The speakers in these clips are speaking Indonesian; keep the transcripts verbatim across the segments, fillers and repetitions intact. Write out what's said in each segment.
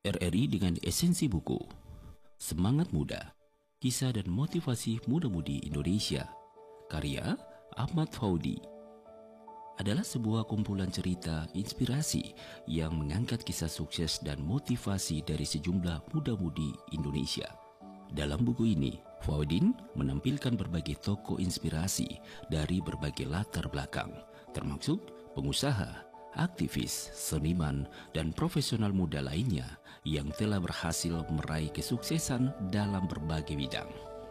R R I dengan esensi buku Semangat Muda, Kisah dan Motivasi Muda-Mudi Indonesia, karya Ahmad Faudi, adalah sebuah kumpulan cerita inspirasi yang mengangkat kisah sukses dan motivasi dari sejumlah muda-mudi Indonesia. Dalam buku ini, Faudin menampilkan berbagai tokoh inspirasi dari berbagai latar belakang, termasuk pengusaha, aktivis, seniman, dan profesional muda lainnya yang telah berhasil meraih kesuksesan dalam berbagai bidang.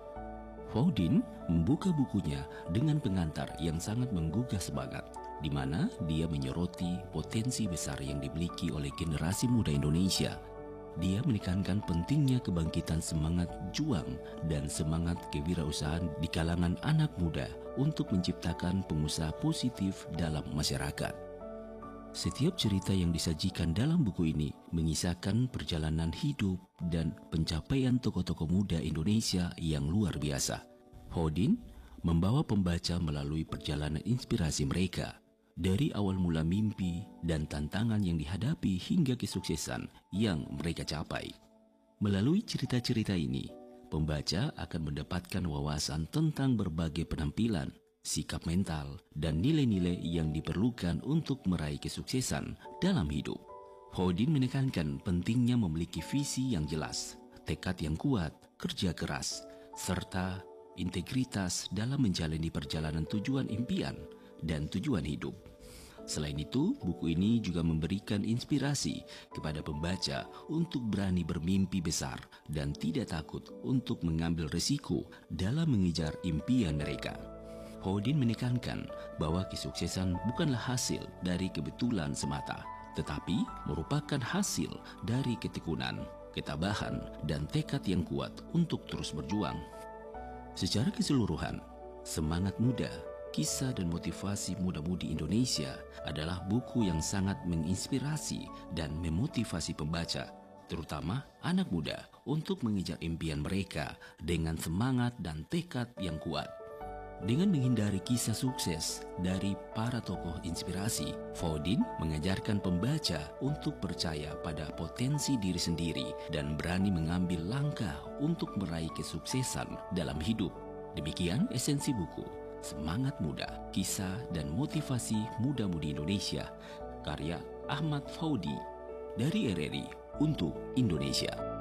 Faudin membuka bukunya dengan pengantar yang sangat menggugah semangat, di mana dia menyoroti potensi besar yang dimiliki oleh generasi muda Indonesia. Dia menekankan pentingnya kebangkitan semangat juang dan semangat kewirausahaan di kalangan anak muda untuk menciptakan pengusaha positif dalam masyarakat. Setiap cerita yang disajikan dalam buku ini mengisahkan perjalanan hidup dan pencapaian tokoh-tokoh muda Indonesia yang luar biasa. Faudin membawa pembaca melalui perjalanan inspirasi mereka, dari awal mula mimpi dan tantangan yang dihadapi hingga kesuksesan yang mereka capai. Melalui cerita-cerita ini, pembaca akan mendapatkan wawasan tentang berbagai penampilan, sikap mental, dan nilai-nilai yang diperlukan untuk meraih kesuksesan dalam hidup. Faudin menekankan pentingnya memiliki visi yang jelas, tekad yang kuat, kerja keras, serta integritas dalam menjalani perjalanan tujuan impian dan tujuan hidup. Selain itu, buku ini juga memberikan inspirasi kepada pembaca untuk berani bermimpi besar dan tidak takut untuk mengambil risiko dalam mengejar impian mereka. Faudin menekankan bahwa kesuksesan bukanlah hasil dari kebetulan semata, tetapi merupakan hasil dari ketekunan, ketabahan, dan tekad yang kuat untuk terus berjuang. Secara keseluruhan, Semangat Muda, Kisah dan Motivasi Muda-Mudi Indonesia adalah buku yang sangat menginspirasi dan memotivasi pembaca, terutama anak muda, untuk mengejar impian mereka dengan semangat dan tekad yang kuat. Dengan menghindari kisah sukses dari para tokoh inspirasi, Faudin mengajarkan pembaca untuk percaya pada potensi diri sendiri dan berani mengambil langkah untuk meraih kesuksesan dalam hidup. Demikian esensi buku Semangat Muda, Kisah dan Motivasi Muda-Mudi Indonesia, karya Ahmad Faudi, dari R R I untuk Indonesia.